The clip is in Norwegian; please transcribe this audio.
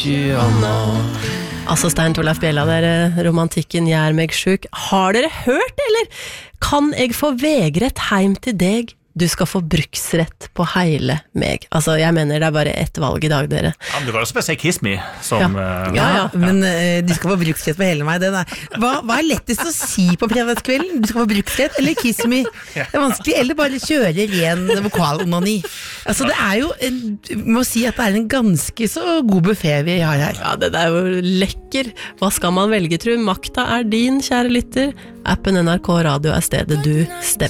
Altså Stein Torleif Bjella, romantikken gjør meg sjuk. Har dere hørt, eller? Kan jeg få vegret heim til deg? Du skal få bruksrett på hele meg. Altså, jeg mener det bare ett valg I dag, dere. Ja, men du kan også bare si Kiss Me som... Men du skal få bruksrett på hele meg. Hva lettest å si på fredagskvelden? Du skal få bruksrett eller Kiss Me? Det vanskelig, eller bare kjøre ren vokalonani. Altså, det jo, må si at det en ganske så god buffet vi har her. Ja, det jo lekker. Hva skal man velge, tro? Makta din, kjære lytter. Appen NRK Radio stedet du stemmer.